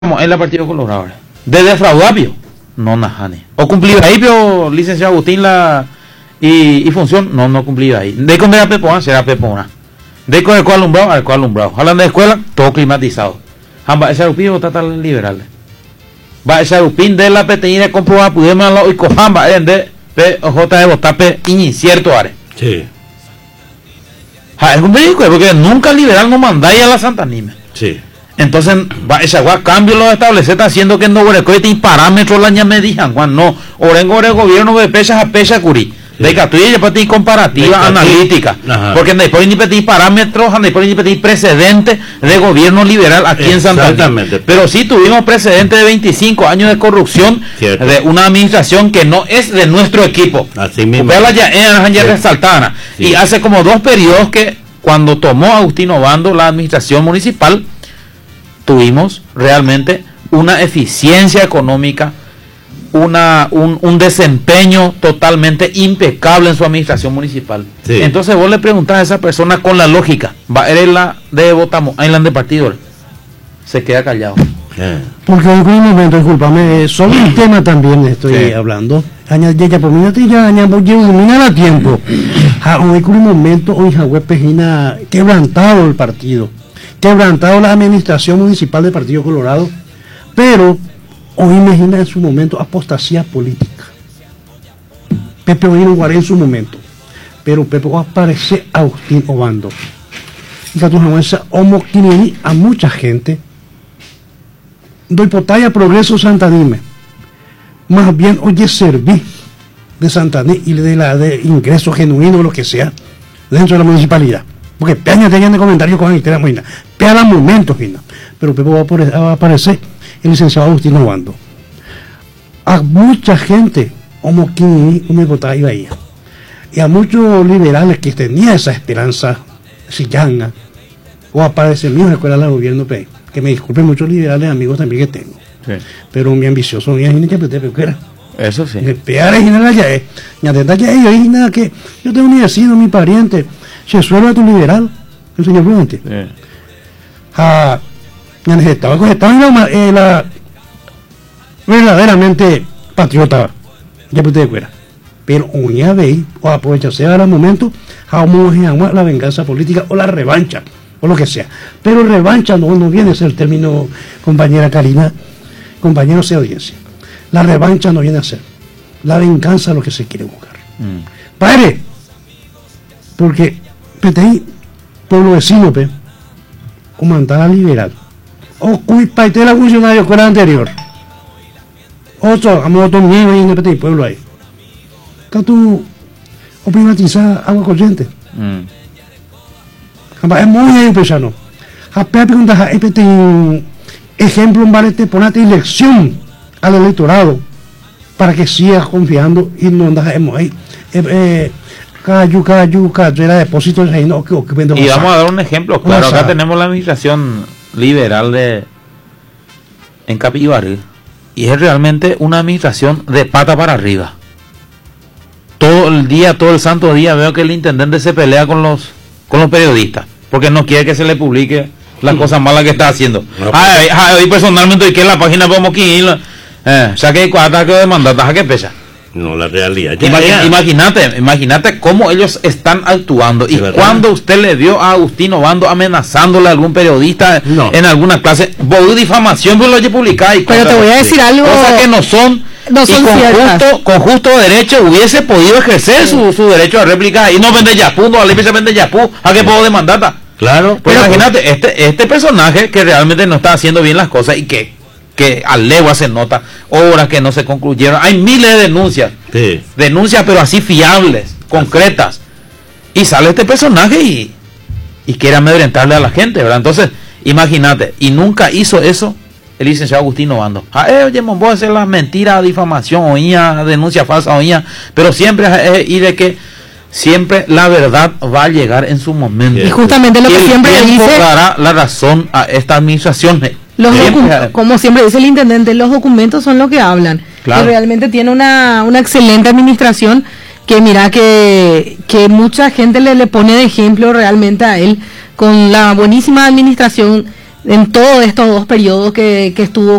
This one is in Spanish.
en la Partido Colorado. De defraudapio, no najane. O cumplido ahí, pero licenciado Agustín y función, no cumplido ahí. De comer a pepona, será pepona. De comer alumbrado, al alumbrado. Hablando de escuela, todo climatizado. Hamba ese arupín está tan liberal. Va ese arupín de la PTI de comprobar, pudimos y cojamba de OJ de botape incierto are. Sí. Es un médico, porque nunca liberal no mandáis a la Santa Anime. Sí. Entonces, esa agua cambio lo establece, está haciendo que no y parámetros la ña me dijan, Juan, no, orengo el gobierno de pechas a pecha curí. De que tú ya para ti comparativa analítica. Ajá. Porque no hay por ni pedir parámetros, no hay por ni pedir precedentes de gobierno liberal aquí en Santa Anime. Pero sí tuvimos precedentes de 25 años de corrupción. Cierto. De una administración que no es de nuestro equipo. Así mismo. Ya resaltada. Sí. Y hace como 2 periodos que cuando tomó Agustín Obando la administración municipal, tuvimos realmente una eficiencia económica, un desempeño totalmente impecable en su administración municipal. Sí. Entonces vos le preguntás a esa persona con la lógica, va eres la de votamos, Island de partido, se queda callado. Porque en un momento, discúlpame, sobre un tema también estoy hablando. Ya por mí ya a tiempo. Hoy en un momento hoy Pejina quebrantado el partido, quebrantado la administración municipal del Partido Colorado, pero hoy imagina en su momento apostasía política. Pepe hoy en Guaré en su momento, pero Pepe va a aparecer Agustín Obando. Y que homo a mucha gente. Doy potaya progreso Santa Anime. Más bien oye serví de Santa Anime y de ingreso genuino o lo que sea dentro de la municipalidad. Porque peña tenían de comentarios con el Moina. Pea momentos, pero Pepe va a aparecer el licenciado Agustín Obando. A mucha gente, como quien me votaba y veía. Y a muchos liberales que tenían esa esperanza, sillanga, o aparece mío en la escuela del gobierno, que me disculpen muchos liberales amigos también que tengo. Sí. Pero mi ambicioso, mi gente que era. Eso sí. Pear es general ya es. Nada que yo tengo un vecino, mi pariente, se suelva tu liberal, el señor Prudente. Estaba en la verdaderamente patriota, ya usted fuera. Pero una vez, o aprovecharse ahora el momento, la venganza política o la revancha, o lo que sea. Pero revancha no viene a ser el término, compañera Karina, compañeros de audiencia. La revancha no viene a ser. La venganza es lo que se quiere buscar. Padre, porque PTI, pueblo vecino, comandada liberal, o cuipaite la funcionario que era anterior. Otro miedo ahí en el PTI, pueblo ahí. Está tú, o privatizar agua corriente. Es muy impresionante. A preguntar a PTI, ejemplo, en ponerte elección al electorado para que sigas confiando y no andamos ahí. Era depósito ahí, no, y vamos a dar un ejemplo, claro, acá tenemos la administración liberal en Capibaril y es realmente una administración de pata para arriba. Todo el santo día veo que el intendente se pelea con los periodistas porque no quiere que se le publique las cosas malas que está haciendo. Hoy personalmente hoy que en la página podemos que ya que cuántas que demandas que pesa. No, la realidad. Imagínate cómo ellos están actuando. Y cuando usted le vio a Agustín Obando amenazándole a algún periodista en alguna clase, difamación, pues lo hay publicado. Pero te voy a decir algo. Cosas que no son con justo derecho hubiese podido ejercer su derecho a réplica. Y no vende Yapú, no vende Yapú. ¿A qué puedo demandar? Claro. Pues imagínate, este personaje que realmente no está haciendo bien las cosas y que a legua se nota, obras que no se concluyeron, hay miles de denuncias, pero así fiables, concretas, y sale este personaje y quiere amedrentarle a la gente, ¿verdad? Entonces, imagínate, y nunca hizo eso el licenciado Agustín Obando. Oye, vos hacer la mentira, difamación, oía, denuncia falsa, oía, pero siempre y de que siempre la verdad va a llegar en su momento. Y justamente lo que siempre dice dará la razón a esta administración. Como siempre dice el intendente, los documentos son lo que hablan. Claro. Y realmente tiene una excelente administración que mira que mucha gente le pone de ejemplo realmente a él con la buenísima administración en todos estos 2 periodos que estuvo